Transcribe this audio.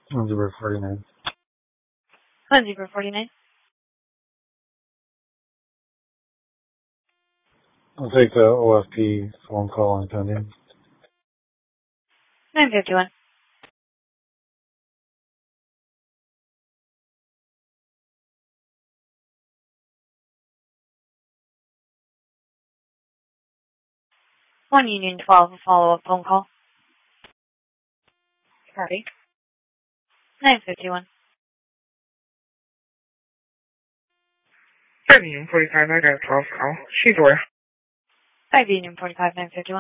Number 49. Lindsay for 49. I'll take the OFP phone call on pending. 951. One Union 12, a follow-up phone call. Copy. 951. 5 Union 45, I got a 12 call. She's where? 5 Union 45, 951.